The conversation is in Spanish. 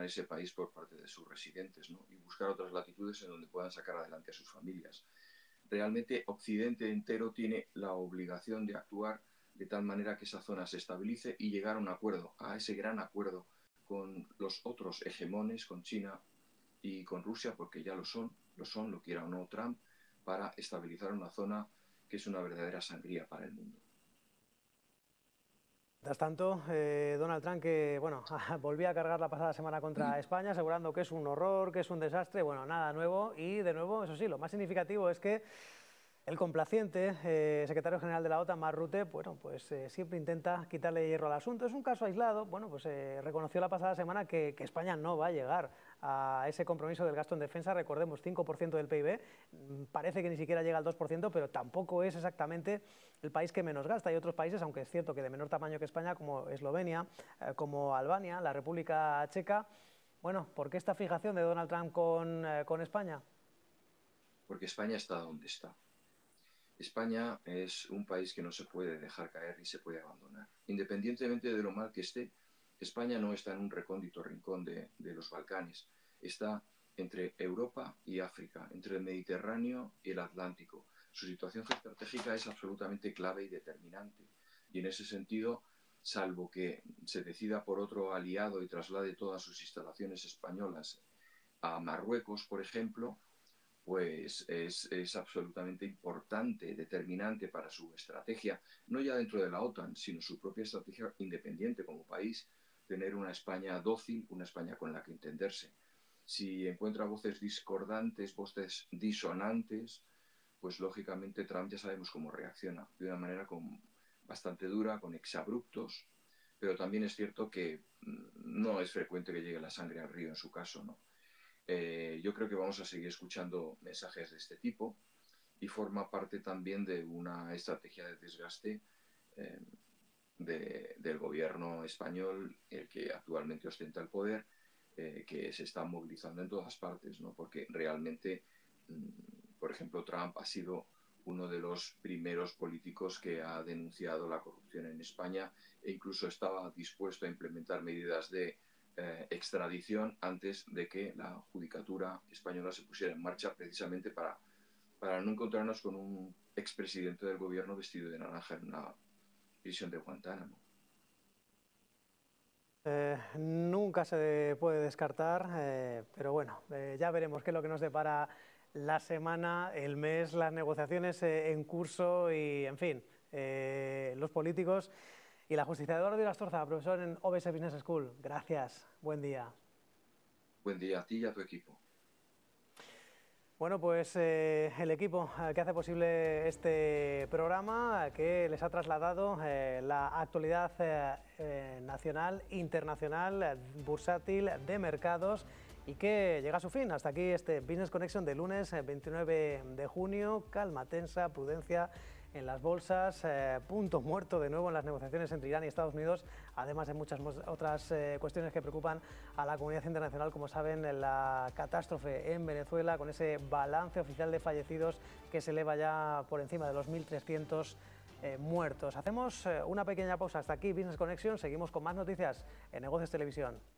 abandonar ese país por parte de sus residentes, ¿no? Y buscar otras latitudes en donde puedan sacar adelante a sus familias. Realmente Occidente entero tiene la obligación de actuar de tal manera que esa zona se estabilice y llegar a un acuerdo, a ese gran acuerdo con los otros hegemones, con China y con Rusia, porque ya lo quiera o no Trump, para estabilizar una zona que es una verdadera sangría para el mundo. Mientras tanto, Donald Trump, que bueno, volvía a cargar la pasada semana contra España, asegurando que es un horror, que es un desastre, bueno, nada nuevo. Y de nuevo, eso sí, lo más significativo es que el complaciente secretario general de la OTAN, Mark Rutte, bueno, pues siempre intenta quitarle hierro al asunto. Es un caso aislado. Bueno, pues reconoció la pasada semana que España no va a llegar a ese compromiso del gasto en defensa. Recordemos, 5% del PIB. Parece que ni siquiera llega al 2%, pero tampoco es exactamente el país que menos gasta. Hay otros países, aunque es cierto que de menor tamaño que España, como Eslovenia, como Albania, la República Checa. Bueno, ¿por qué esta fijación de Donald Trump con España? Porque España está donde está. España es un país que no se puede dejar caer ni se puede abandonar. Independientemente de lo mal que esté, España no está en un recóndito rincón de los Balcanes. Está entre Europa y África, entre el Mediterráneo y el Atlántico. Su situación geoestratégica es absolutamente clave y determinante. Y en ese sentido, salvo que se decida por otro aliado y traslade todas sus instalaciones españolas a Marruecos, por ejemplo, pues es absolutamente importante, determinante para su estrategia, no ya dentro de la OTAN, sino su propia estrategia independiente como país, tener una España dócil, una España con la que entenderse. Si encuentra voces discordantes, voces disonantes, pues lógicamente Trump ya sabemos cómo reacciona, de una manera bastante dura, con exabruptos, pero también es cierto que no es frecuente que llegue la sangre al río en su caso, ¿no? Yo creo que vamos a seguir escuchando mensajes de este tipo y forma parte también de una estrategia de desgaste eh, del gobierno español, el que actualmente ostenta el poder, que se está movilizando en todas partes, ¿no? Porque realmente, por ejemplo, Trump ha sido uno de los primeros políticos que ha denunciado la corrupción en España e incluso estaba dispuesto a implementar medidas de extradición antes de que la judicatura española se pusiera en marcha precisamente para no encontrarnos con un expresidente del gobierno vestido de naranja en una prisión de Guantánamo. Nunca se puede descartar, pero bueno, ya veremos qué es lo que nos depara la semana, el mes, las negociaciones en curso y, en fin, los políticos y la justicia. Eduardo de Astorza, profesor en OBS Business School. Gracias, buen día. Buen día a ti y a tu equipo. Bueno, pues el equipo que hace posible este programa, que les ha trasladado la actualidad nacional, internacional, bursátil, de mercados y que llega a su fin. Hasta aquí este Business Connection de lunes 29 de junio. Calma tensa, prudencia en las bolsas, punto muerto de nuevo en las negociaciones entre Irán y Estados Unidos, además de muchas otras cuestiones que preocupan a la comunidad internacional, como saben, la catástrofe en Venezuela, con ese balance oficial de fallecidos que se eleva ya por encima de los 1.300 muertos. Hacemos una pequeña pausa. Hasta aquí Business Connection, seguimos con más noticias en Negocios Televisión.